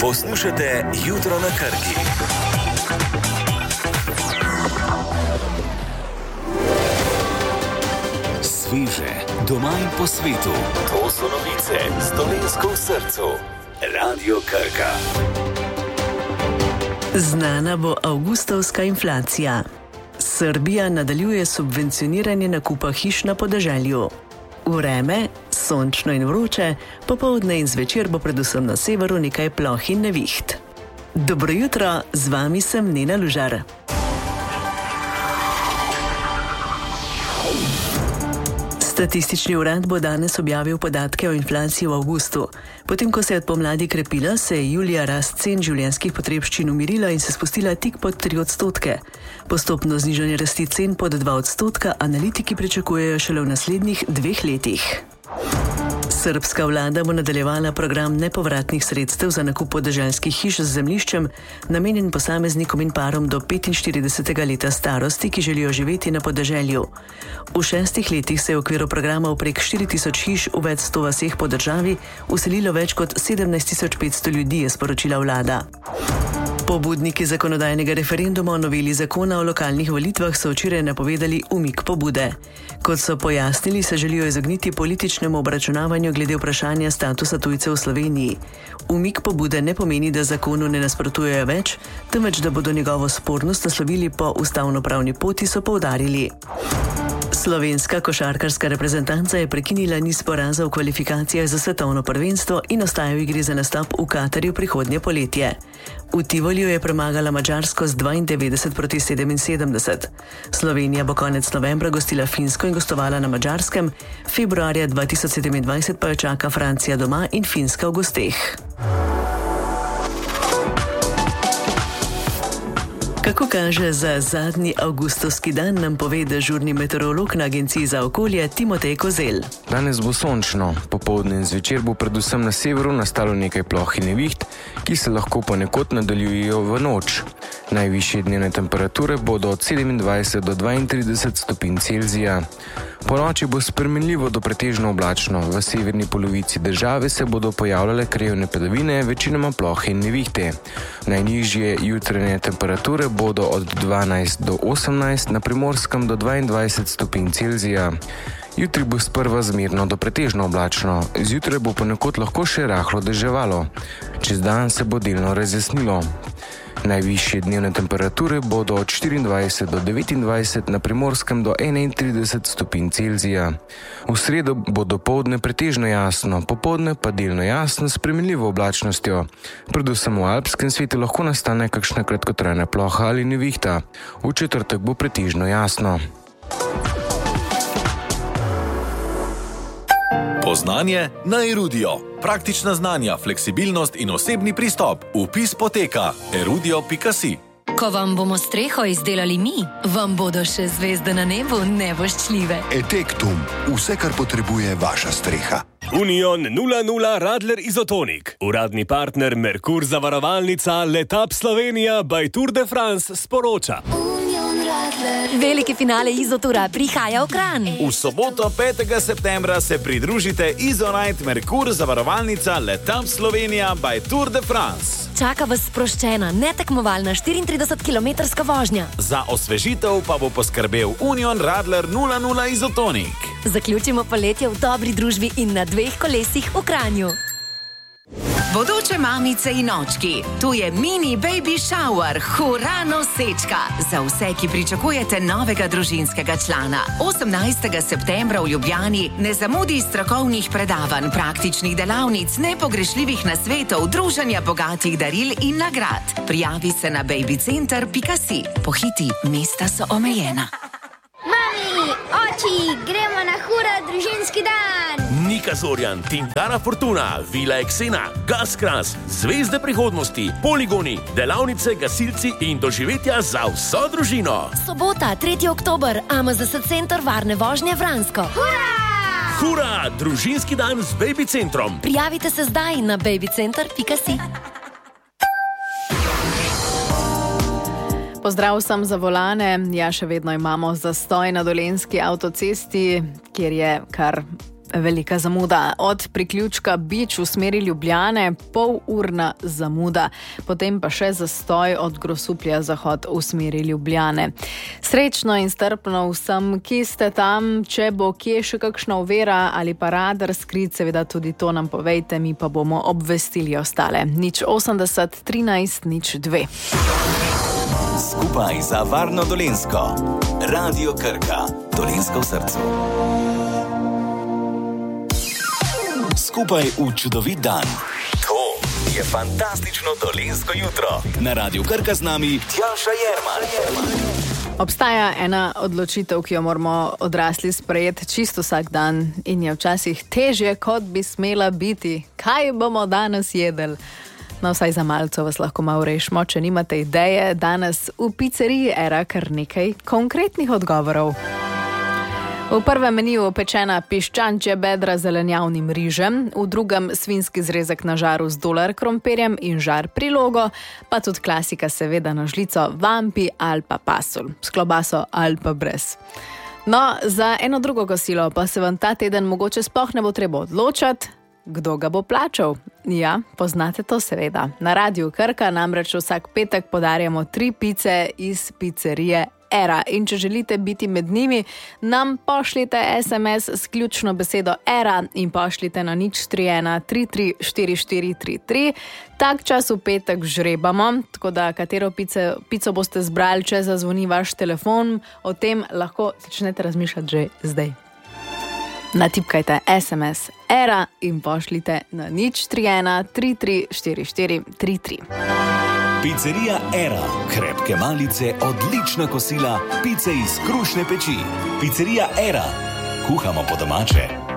Poslušate Jutro na Krki. Sveže, doma in po svetu. To so novice z Dolenjsko v srcu. Radio Krka. Znana bo avgustovska inflacija. Srbija nadaljuje subvencioniranje nakupa hiš na podeželju. Vreme, sončno in vroče, popoldne in zvečer bo predvsem na severu nekaj ploh in neviht. Dobro jutro, z vami sem Nena Lužar. Statistični urad bo danes objavil podatke o inflaciji v avgustu. Potem, ko se je od pomladi krepila, se je julija rast cen življenjskih potrebščin umirila in se spustila tik pod 3%. Postopno znižanje rasti cen pod 2% analitiki pričakujejo šele v naslednjih 2 letih. Srbska vlada bo nadaljevala program nepovratnih sredstev za nakup podeželskih hiš z zemljiščem, namenjen posameznikom in parom do 45. leta starosti, ki želijo živeti na podeželju. V 6 letih se je v okviru programov prek 4000 hiš v več 100 vaseh po državi vselilo več kot 17.500 ljudi, je sporočila vlada. Pobudniki zakonodajnega referenduma o noveli zakona o lokalnih volitvah so včeraj napovedali umik pobude. Kot so pojasnili, se želijo izogniti političnemu obračunavanju glede vprašanja statusa tujcev v Sloveniji. Umik pobude ne pomeni, da zakonu ne nasprotujejo več, temveč da bodo njegovo spornost naslovili po ustavnopravni poti, so poudarili. Slovenska košarkarska reprezentanca je prekinila niz porazov v kvalifikacijah za svetovno prvenstvo in ostaja v igri za nastop v Katarju prihodnje poletje. V Tivoliju je premagala Madžarsko z 92-77. Slovenija bo konec novembra gostila Finsko in gostovala na Madžarskem, februarja 2027 pa jo čaka Francija doma in Finska v gosteh. Kako kaže za zadnji avgustovski dan, nam pove dežurni meteorolog na Agenciji za okolje Timotej Kozel. Danes bo sončno, popoldne in zvečer bo predvsem na severu nastalo nekaj ploh in neviht, ki se lahko ponekod nadaljujejo v noč. Najvišje dnevne temperature bodo od 27 do 32 stopinj Celzija. Po noči bo spremenljivo do pretežno oblačno. V severni polovici države se bodo pojavljale krajevne padavine, večinoma plohe in nevihte. Najnižje jutranje temperature bodo od 12 do 18, na Primorskem do 22 stopinj Celzija. Jutri bo sprva zmerno do pretežno oblačno. Zjutraj bo ponekod lahko še rahlo deževalo. Čez dan se bo delno razjasnilo. Najvišje dnevne temperature bodo od 24 do 29, na Primorskem do 31 stopinj Celzija. V sredo bo dopoldne pretežno jasno, popoldne pa delno jasno s spremenljivo oblačnostjo. Predvsem v alpskem svetu lahko nastane kakšna kratkotrajna ploha ali nevihta. V četrtek bo pretežno jasno. Poznanje na Erudio. Praktična znanja, fleksibilnost in osebni pristop. Vpis poteka erudio.si. Ko vam bomo streho izdelali mi, vam bodo še zvezde na nebu nevoščljive. Etektum. Vse, kar potrebuje vaša streha. Union 00 Radler Izotonik. Uradni partner Merkur zavarovalnica Letap Slovenija by Tour de France sporoča. Veliki finale Izotura prihaja v Kranj. V soboto 5. septembra se pridružite Izonite Merkur zavarovalnica Letap Slovenija by Tour de France. Čaka vas sproščena, netekmovalna 34-kilometrska vožnja. Za osvežitev pa bo poskrbel Union Radler 00 Izotonik. Zaključimo poletje v dobri družbi in na 2 kolesih v Kranju. Bodoče mamice in očki, tu je mini baby shower, hura nosečka. Za vse, ki pričakujete novega družinskega člana. 18. septembra v Ljubljani ne zamudi strokovnih predavanj, praktičnih delavnic, nepogrešljivih nasvetov, druženja bogatih daril in nagrad. Prijavi se na babycenter.si. Pohiti, mesta so omejena. Mami, oči, gremo na hura družinski dan. Nika Zorjan, Tintana Fortuna, Vila Eksena, Gaskras, Zvezde prihodnosti, poligoni, delavnice, gasilci in doživetja za vso družino. Sobota, 3. oktober, AMZS Center varne vožnje Vransko. Hura, družinski dan z Baby Centrom. Prijavite se zdaj na babycenter.si. Pozdrav sem za volane. Ja, še vedno imamo zastoj na Dolenjski avtocesti, kjer je kar Velika zamuda. Od priključka Bič v smeri Ljubljane polurna zamuda, potem pa še zastoj od Grosuplja zahod v smeri Ljubljane. Srečno in strpno vsem, ki ste tam, če bo kje še kakšna ovira ali pa radar skrit, seveda tudi to nam povejte, mi pa bomo obvestili ostale. 080 13 02. Skupaj za varno Dolenjsko. Radio Krka. Dolenjsko v srcu. Skupaj v čudovit dan. To je fantastično dolenjsko jutro. Na Radiu Krka z nami Tjaša Jerman. Obstaja ena odločitev, ki jo moramo odrasli sprejeti čisto vsak dan in je včasih težje, kot bi smela biti. Kaj bomo danes jedli? No, vsaj za malco vas lahko malo rešimo, če nimate ideje. Danes v pizzeriji Era kar nekaj konkretnih odgovorov. V prvem meniju pečena piščančja bedra z zelenjavnim rižem, v drugem svinjski zrezek na žaru z dolar krompirjem in žar prilogo, pa tudi klasika seveda na žlico vampi ali pa pasulj, s klobaso ali pa brez. No, za eno drugo kosilo pa se vam ta teden mogoče sploh ne bo treba odločati, kdo ga bo plačal. Ja, poznate to seveda. Na Radiu Krka namreč vsak petek podarjamo 3 pice iz pizzerije Era. In če želite biti med njimi, nam pošljite SMS s ključno besedo Era in pošljite na 031 334433. Tak čas v petek žrebamo, tako da katero pico boste zbrali, če zazvoni vaš telefon, o tem lahko začnete razmišljati že zdaj. Natipkajte SMS Era in pošljite na 031 334433. Pizzerija Era. Krepke malice, odlična kosila, pice iz krušne peči. Pizzerija Era. Kuhamo po domače.